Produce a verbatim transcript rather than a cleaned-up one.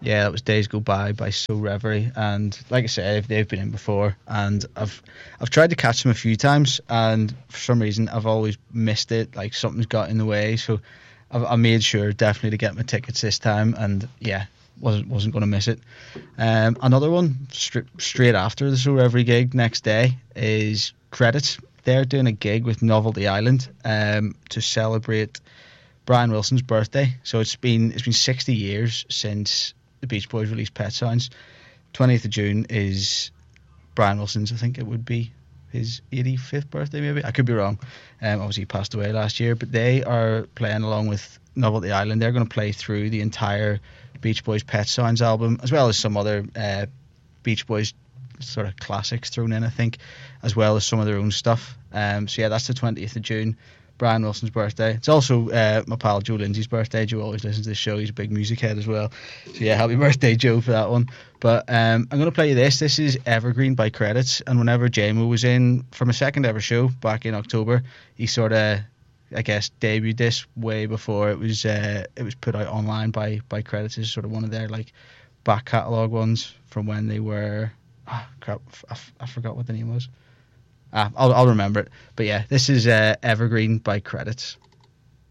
Yeah, that was Days Go By by So Reverie, and like I said, they've been in before, and I've I've tried to catch them a few times, and for some reason I've always missed it. Like something's got in the way, so I've, I made sure definitely to get my tickets this time, and yeah, wasn't wasn't going to miss it. Um, another one straight straight after the So Reverie gig next day is Credits. They're doing a gig with Novelty Island um, to celebrate Brian Wilson's birthday. So it's been it's been sixty years since the Beach Boys released Pet Sounds. twentieth of June is Brian Wilson's, I think it would be his eighty-fifth birthday, maybe. I could be wrong. Um, obviously, he passed away last year. But they are playing along with Novelty Island. They're going to play through the entire Beach Boys Pet Sounds album, as well as some other uh, Beach Boys sort of classics thrown in, I think, as well as some of their own stuff. Um, so yeah, that's the twentieth of June, Brian Wilson's birthday. It's also uh, my pal Joe Lindsay's birthday. Joe always listens to this show. He's a big music head as well. So yeah, happy birthday, Joe, for that one. But um, I'm going to play you this. This is Evergreen by Credits. And whenever J M O was in for my second ever show back in October, he sort of, I guess, debuted this way before it was uh, it was put out online by by Credits. It's sort of one of their like back catalogue ones from when they were. Oh, crap, I, f- I forgot what the name was. Ah, I'll, I'll remember it. But yeah, this is uh, Evergreen by Credits.